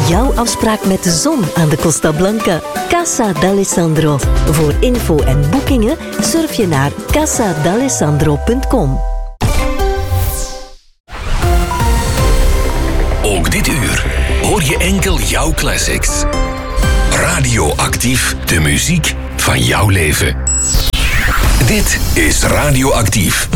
jouw afspraak met de zon aan de Costa Blanca. Casa d'Alessandro. Voor info en boekingen surf je naar casadalessandro.com. Ook dit uur hoor je enkel jouw classics. Radioactief, de muziek van jouw leven. Dit is Radioactief.